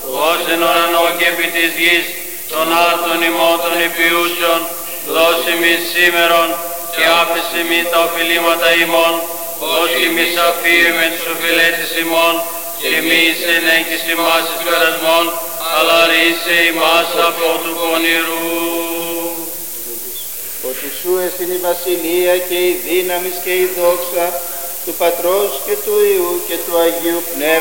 ως εν ουρανό και επί της γης, των άρτων ημών των υπηούσεων, δώσει μη σήμερον και άφησε μη τα οφειλήματα ημών, ως και μη σαφίε με τους οφειλέτες ημών, και μη εις ενέγκης ημάς εις περασμών, αλλά ρίσε ημάς από του πονηρού. Ότι σου εστιν η βασιλεία και η δύναμις και η δόξα του Πατρός και του Υιού και του Αγίου Πνεύματος.